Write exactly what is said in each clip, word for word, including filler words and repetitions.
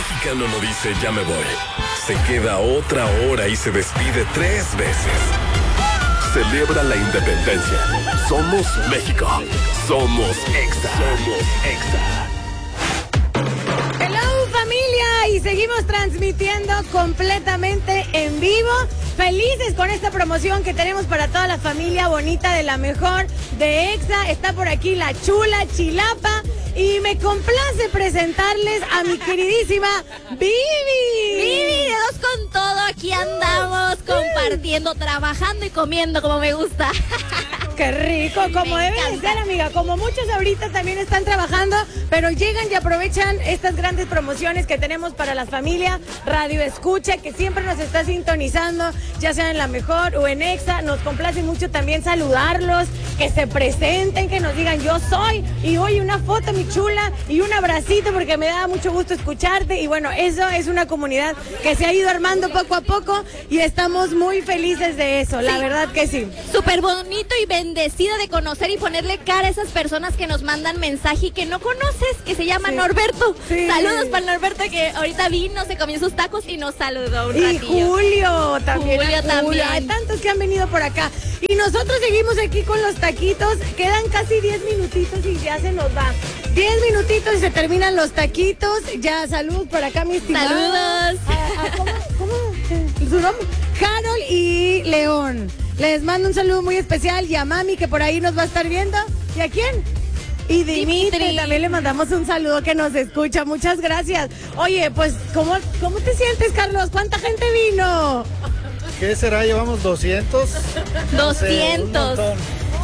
mexicano no dice ya me voy. Se queda otra hora y se despide tres veces. Celebra la independencia. Somos México. Somos Exa. Somos Exa. Hello, familia. Y seguimos transmitiendo completamente en vivo. Felices con esta promoción que tenemos para toda la familia bonita de la mejor de Exa. Está por aquí la chula Chilapa. Y me complace presentarles a mi queridísima Vivi. Vivi, de dos con todo, aquí andamos compartiendo, trabajando y comiendo como me gusta. Qué rico, como debe de ser, amiga. Como muchos ahorita también están trabajando, pero llegan y aprovechan estas grandes promociones que tenemos para las familias. Radio Escucha, que siempre nos está sintonizando, ya sea en La Mejor o en Exa. Nos complace mucho también saludarlos, que se presenten, que nos digan yo soy, y hoy una foto, mi chula, y un abracito, porque me da mucho gusto escucharte. Y bueno, eso es una comunidad que se ha ido armando poco a poco y estamos muy felices de eso, sí. La verdad que sí. Súper bonito y bendecida de conocer y ponerle cara a esas personas que nos mandan mensaje y que no conoces, que se llama sí. Norberto. Sí. Saludos para Norberto, que ahorita vino, se comió sus tacos y nos saludó un y ratillo. Julio también. Julio Julio también. Hay tantos que han venido por acá. Y nosotros seguimos aquí con los taquitos. Quedan casi diez minutitos y ya se nos va. diez minutitos y se terminan los taquitos. Ya, saludos por acá, mis estimados. Saludos. A, a, ¿Cómo? ¿Cómo? ¿Su nombre? Carol y León. Les mando un saludo muy especial y a Mami, que por ahí nos va a estar viendo. ¿Y a quién? Y Dimitri, Dimitri, también le mandamos un saludo que nos escucha. Muchas gracias. Oye, pues, ¿cómo, cómo te sientes, Carlos? ¿Cuánta gente vino? ¿Qué será? ¿Llevamos doscientos? doscientos. No sé,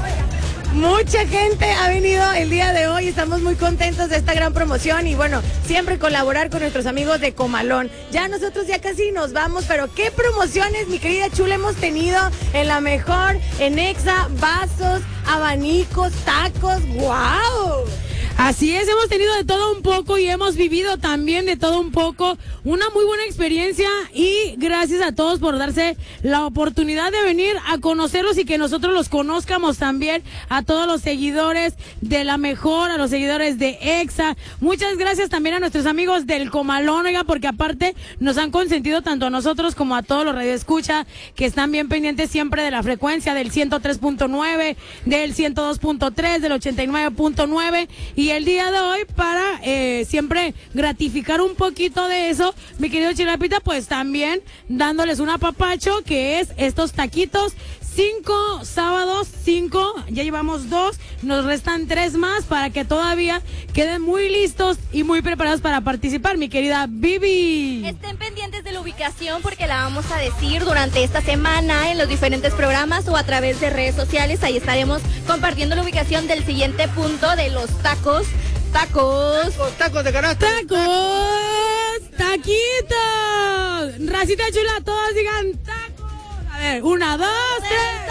mucha gente ha venido el día de hoy. Estamos muy contentos de esta gran promoción y bueno, siempre colaborar con nuestros amigos de Comalón. Ya nosotros ya casi nos vamos, pero qué promociones, mi querida chula, hemos tenido en La Mejor, en Exa, vasos, abanicos, tacos. ¡Guau! Así es, hemos tenido de todo un poco y hemos vivido también de todo un poco. Una muy buena experiencia y gracias a todos por darse la oportunidad de venir a conocerlos y que nosotros los conozcamos también, a todos los seguidores de La Mejor, a los seguidores de Exa. Muchas gracias también a nuestros amigos del Comalón, oiga, porque aparte nos han consentido tanto a nosotros como a todos los radioescucha que están bien pendientes siempre de la frecuencia del ciento tres punto nueve, del ciento dos punto tres, del ochenta y nueve punto nueve y el día de hoy para eh, siempre gratificar un poquito de eso, mi querido Chilapita, pues también dándoles un apapacho que es estos taquitos. Cinco sábados, cinco, ya llevamos dos, nos restan tres más para que todavía queden muy listos y muy preparados para participar, mi querida Vivi. Estén pendientes de la ubicación porque la vamos a decir durante esta semana en los diferentes programas o a través de redes sociales. Ahí estaremos compartiendo la ubicación del siguiente punto de los tacos. Tacos. Tacos, tacos de canasta. Tacos, taquitos. Racita chula, todos digan tacos. A ver, una, dos, tres.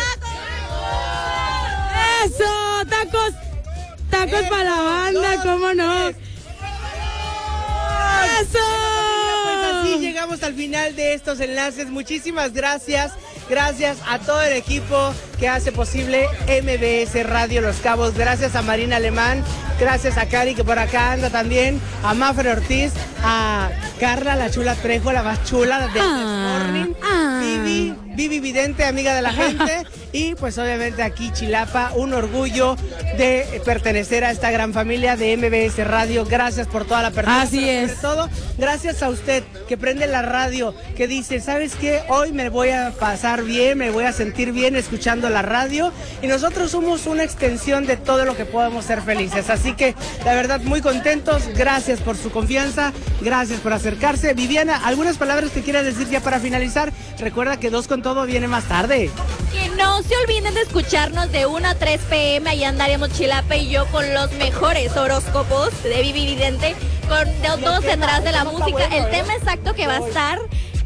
¡Tacos! ¡Eso! ¡Tacos! ¡Tacos para la banda! ¿Cómo no? ¡Eso! Pues así llegamos al final de estos enlaces. Muchísimas gracias. Gracias a todo el equipo que hace posible M B S Radio Los Cabos. Gracias a Marina Alemán. Gracias a Cari, que por acá anda también. A Mafre Ortiz. A Carla, la chula Trejo, la más chula de ah, Morning. Ah. Vivi, Vivi Vidente, amiga de la gente. Y pues obviamente aquí Chilapa, un orgullo de pertenecer a esta gran familia de M B S Radio. Gracias por toda la apertura. Así es. Sobre todo, gracias a usted que prende la radio, que dice, ¿sabes qué? Hoy me voy a pasar bien, me voy a sentir bien escuchando la radio. Y nosotros somos una extensión de todo lo que podemos ser felices. Así que, la verdad, muy contentos. Gracias por su confianza. Gracias por acercarse. Viviana, ¿algunas palabras que quieras decir ya para finalizar? Recuerda que Dos con Todo viene más tarde. Que no se olviden de escucharnos de una a tres pe eme. Ahí andaremos Chilapa y yo con los mejores horóscopos de Vivi Vidente, con de todos detrás de la música. El tema exacto que va a estar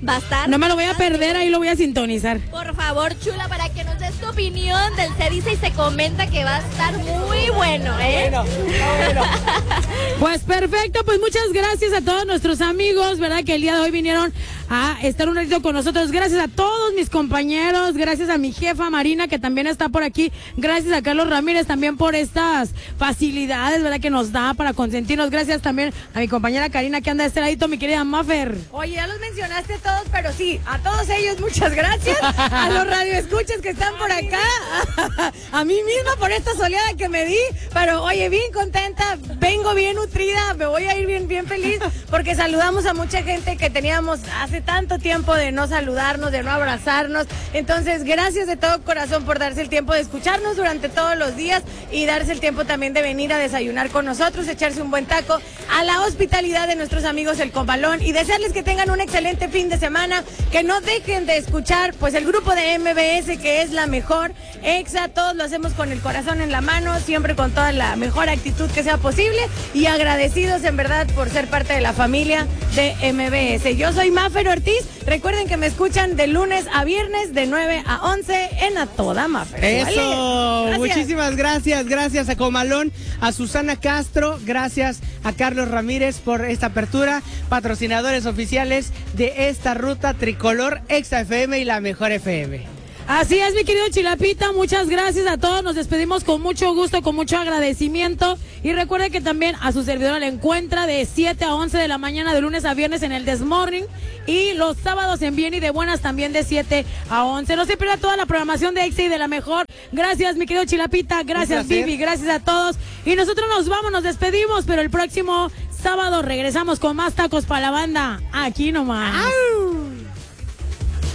va a estar. No me lo voy a perder, ahí lo voy a sintonizar. Por favor, chula, para que nos des tu opinión del Se Dice y Se Comenta, que va a estar muy bueno, ¿eh? Bueno, bueno. Pues perfecto, pues muchas gracias a todos nuestros amigos, ¿verdad? Que el día de hoy vinieron a estar un ratito con nosotros. Gracias a todos mis compañeros, gracias a mi jefa Marina, que también está por aquí. Gracias a Carlos Ramírez también por estas facilidades, ¿verdad? Que nos da para consentirnos. Gracias también a mi compañera Karina, que anda de este ladito, mi querida Maffer. Oye, ya los mencionaste todos, pero sí, a todos ellos muchas gracias. A los radioescuchas que están por acá. A mí misma por esta soleada que me di. Pero oye, bien contenta, vengo bien nutrida, me voy a ir bien, bien feliz, porque saludamos a mucha gente que teníamos hace tanto tiempo de no saludarnos, de no abrazarnos. Entonces, gracias de todo corazón por darse el tiempo de escucharnos durante todos los días y darse el tiempo también de venir a desayunar con nosotros, echarse un buen taco, a la hospitalidad de nuestros amigos El Combalón, y desearles que tengan un excelente fin de semana, que no dejen de escuchar pues el grupo de M B S, que es la mejor Exa. Todos lo hacemos con el corazón en la mano, siempre con toda la mejor actitud que sea posible, y agradecidos en verdad por ser parte de la familia de M B S. Yo soy Maffer Ortiz, recuerden que me escuchan de lunes a viernes de nueve a once en A Toda Maffer. Eso, Vale. muchísimas gracias, gracias a Comalón, a Susana Castro, gracias a Carlos Ramírez por esta apertura, patrocinadores oficiales de esta ruta tricolor, Exa F M y la mejor F M. Así es, mi querido Chilapita, muchas gracias a todos, nos despedimos con mucho gusto, con mucho agradecimiento, y recuerde que también a su servidora la encuentra de siete a once de la mañana, de lunes a viernes en el This Morning, y los sábados en Bien y de Buenas también de siete a once. No se pierda toda la programación de Exa y de la mejor. Gracias, mi querido Chilapita, gracias Vivi, gracias a todos, y nosotros nos vamos, nos despedimos, pero el próximo sábado regresamos con más tacos para la banda, aquí nomás. ¡Au!